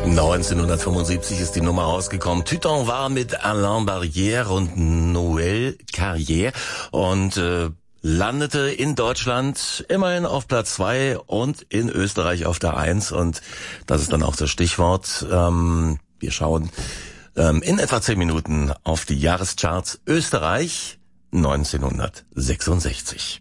1975 ist die Nummer rausgekommen. Tu t'en vas mit Alain Barrière und Noël Carrière und landete in Deutschland immerhin auf Platz 2 und in Österreich auf der 1. Und das ist dann auch das Stichwort. Wir schauen in etwa 10 Minuten auf die Jahrescharts Österreich 1966.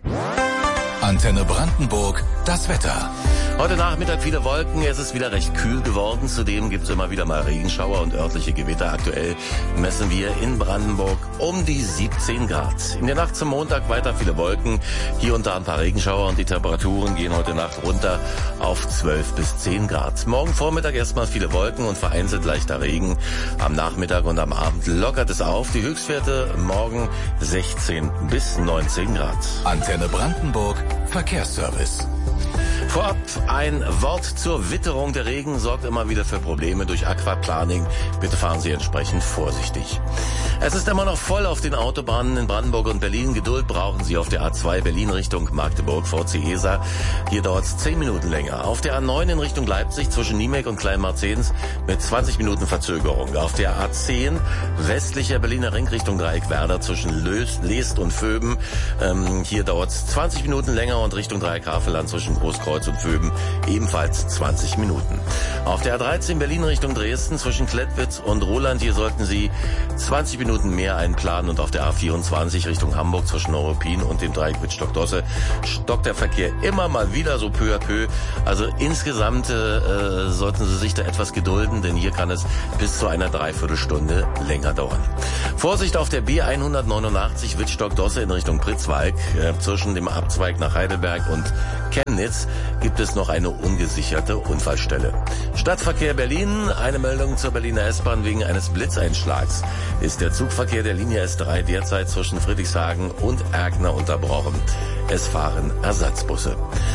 Antenne Brandenburg, das Wetter. Heute Nachmittag viele Wolken, es ist wieder recht kühl geworden. Zudem gibt es immer wieder mal Regenschauer und örtliche Gewitter. Aktuell messen wir in Brandenburg um die 17 Grad. In der Nacht zum Montag weiter viele Wolken, hier und da ein paar Regenschauer und die Temperaturen gehen heute Nacht runter auf 12 bis 10 Grad. Morgen Vormittag erstmal viele Wolken und vereinzelt leichter Regen. Am Nachmittag und am Abend lockert es auf. Die Höchstwerte morgen 16 bis 19 Grad. Antenne Brandenburg, Verkehrsservice. Vorab ein Wort zur Witterung. Der Regen sorgt immer wieder für Probleme durch Aquaplaning. Bitte fahren Sie entsprechend vorsichtig. Es ist immer noch voll auf den Autobahnen in Brandenburg und Berlin. Geduld brauchen Sie auf der A2 Berlin Richtung Magdeburg vor Ciesa. Hier dauert es 10 Minuten länger. Auf der A9 in Richtung Leipzig zwischen Niemek und Kleinmarzens mit 20 Minuten Verzögerung. Auf der A10 westlicher Berliner Ring Richtung Dreieckwerder zwischen Leest und Vöben. Hier dauert es 20 Minuten länger und Richtung Dreieck-Havelland zwischen Großkreuz und Vöben ebenfalls 20 Minuten. Auf der A13 Berlin Richtung Dresden zwischen Klettwitz und Roland, hier sollten Sie 20 Minuten mehr einplanen und auf der A24 Richtung Hamburg zwischen Neuruppin und dem Dreieck Wittstock-Dosse stockt der Verkehr immer mal wieder so peu à peu. Also insgesamt sollten Sie sich da etwas gedulden, denn hier kann es bis zu einer Dreiviertelstunde länger dauern. Vorsicht auf der B189 Wittstock-Dosse in Richtung Pritzwalk. Zwischen dem Abzweig nach Heidelberg und Chemnitz gibt es noch eine ungesicherte Unfallstelle. Stadtverkehr Berlin, eine Meldung zur Berliner S-Bahn wegen eines Blitzeinschlags. Ist der Zugverkehr der Linie S3 derzeit zwischen Friedrichshagen und Erkner unterbrochen. Es fahren Ersatzbusse.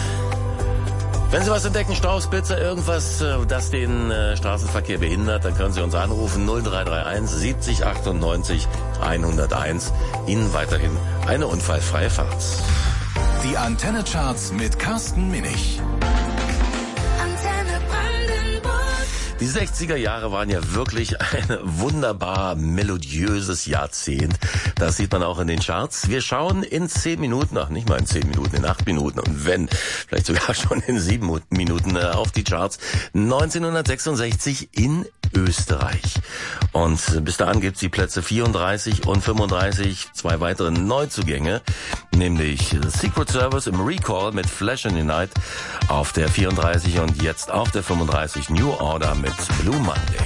Wenn Sie was entdecken, Staus, Blitzer, irgendwas, das den Straßenverkehr behindert, dann können Sie uns anrufen 0331 70 98 101. Ihnen weiterhin eine unfallfreie Fahrt. Die Antenne-Charts mit Carsten Minich. Antenne Brandenburg. Die 60er Jahre waren ja wirklich ein wunderbar melodiöses Jahrzehnt. Das sieht man auch in den Charts. Wir schauen in 10 Minuten, ach nicht mal in 10 Minuten, in 8 Minuten und wenn, vielleicht sogar schon in 7 Minuten auf die Charts 1966 in Österreich. Und bis dahin gibt's die Plätze 34 und 35, 2 weitere Neuzugänge, nämlich Secret Service im Recall mit Flash in the Night auf der 34 und jetzt auf der 35 New Order mit Blue Monday.